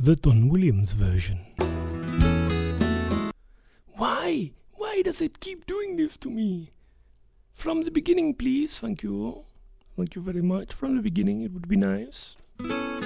the Don Williams version. Why? Why does it keep doing this to me? From the beginning, please. Thank you. Thank you very much. From the beginning, it would be nice.